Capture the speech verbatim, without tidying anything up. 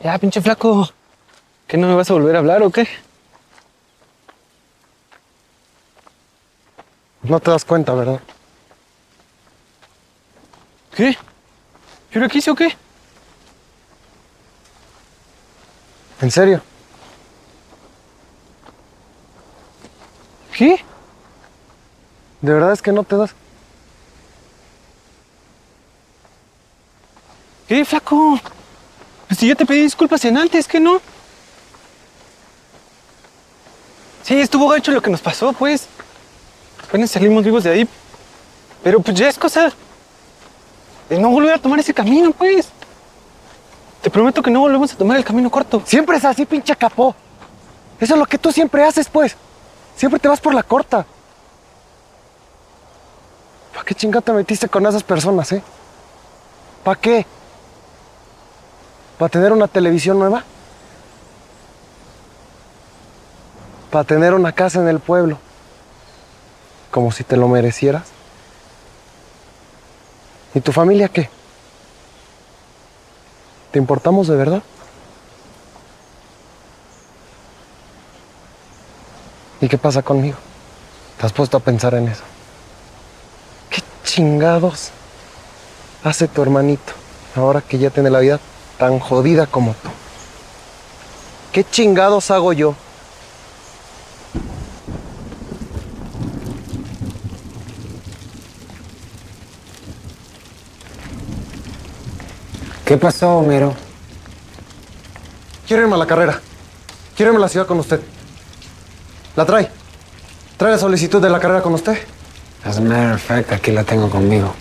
Ya, pinche flaco. ¿Qué, no me vas a volver a hablar o qué? No te das cuenta, ¿verdad? ¿Qué? ¿Yo lo quise o qué? ¿En serio? ¿Qué? ¿De verdad es que no te das? ¿Qué, flaco? Pues si ya te pedí disculpas en antes, ¿qué no? Sí, estuvo gacho lo que nos pasó, pues. Apenas salimos vivos de ahí. Pero pues ya es cosa de no volver a tomar ese camino, pues. Te prometo que no volvemos a tomar el camino corto. Siempre es así, pinche capó. Eso es lo que tú siempre haces, pues. Siempre te vas por la corta. ¿Para qué chingada te metiste con esas personas, eh? ¿Para qué? ¿Para tener una televisión nueva? ¿Para tener una casa en el pueblo? Como si te lo merecieras. ¿Y tu familia qué? ¿Te importamos de verdad? ¿Y qué pasa conmigo? ¿Te has puesto a pensar en eso? ¿Qué chingados hace tu hermanito ahora que ya tiene la vida tan jodida como tú? ¿Qué chingados hago yo? ¿Qué pasó, Homero? Quiero irme a la carrera. Quiero irme a la ciudad con usted. ¿La trae? ¿Trae la solicitud de la carrera con usted? As a matter of fact, aquí la tengo conmigo.